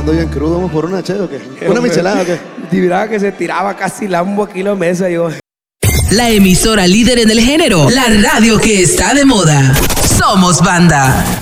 Ando bien crudo, ¿vamos por una, che, o qué? ¿Una michelada o qué? Miraba que se tiraba casi Lambo aquí la mesa, yo. La emisora líder en el género, la radio que está de moda. Somos Banda.